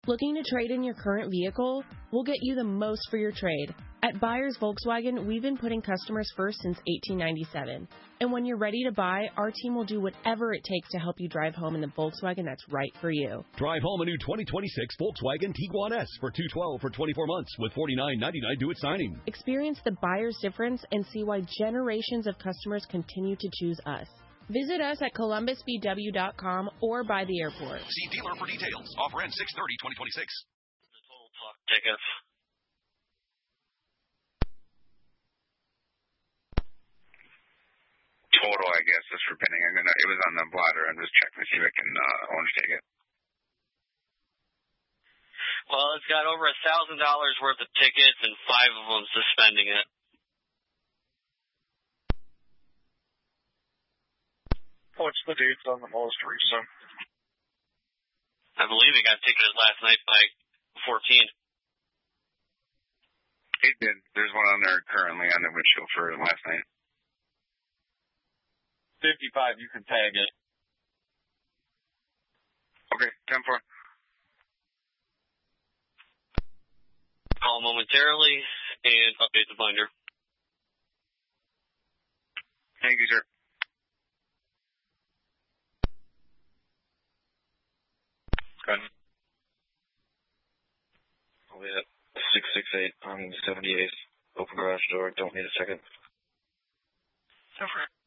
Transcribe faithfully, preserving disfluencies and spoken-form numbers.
Looking to trade in your current vehicle? We'll get you the most for your trade. At Buyers Volkswagen, we've been putting customers first since eighteen ninety-seven. And when you're ready to buy, our team will do whatever it takes to help you drive home in the Volkswagen that's right for you. Drive home a new twenty twenty-six Volkswagen Tiguan S for two hundred twelve dollars for twenty-four months with forty-nine ninety-nine due at signing. Experience the buyer's difference and see why generations of customers continue to choose us. Visit us at columbus b w dot com or by the airport. See dealer for details. Offer ends six thirty twenty twenty-six. The total talk tickets. Total, I guess, is for pending. I'm gonna, it was on the blotter. I'm just checking to see if I can uh, orange take it. Well, it's got over a thousand dollars worth of tickets and five of them suspending it. What's the dates on the most recent? I believe it got ticketed last night by fourteen. It did. There's one on there currently on the windshield for last night. fifty-five, you can tag it. Okay, ten four. Call momentarily and update the binder. Thank you, sir. Good. I'll be at six six eight on seventy-eighth. Open garage door. Don't need a second. ten four.